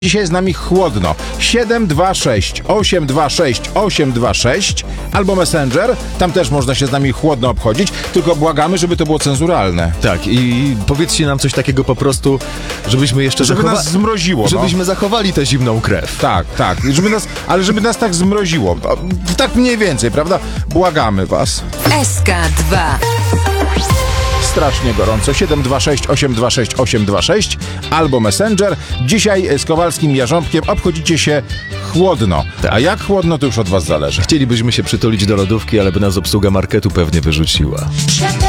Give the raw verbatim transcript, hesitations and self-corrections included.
Dzisiaj z nami chłodno. siedem dwa sześć osiem dwa sześć osiem dwa sześć albo Messenger. Tam też można się z nami chłodno obchodzić, tylko błagamy, żeby to było cenzuralne. Tak, i powiedzcie nam coś takiego po prostu, żebyśmy jeszcze Żeby zachowa- nas zmroziło. Żebyśmy no. zachowali tę zimną krew. Tak, tak. Żeby nas, ale żeby nas tak zmroziło. Tak mniej więcej, prawda? Błagamy was. S K dwa. Strasznie gorąco. siedem dwa sześć osiem dwa sześć osiem dwa sześć albo Messenger. Dzisiaj z Kowalskim Jarząbkiem obchodzicie się chłodno. Tak. A jak chłodno, to już od was zależy. Chcielibyśmy się przytulić do lodówki, ale by nas obsługa marketu pewnie wyrzuciła.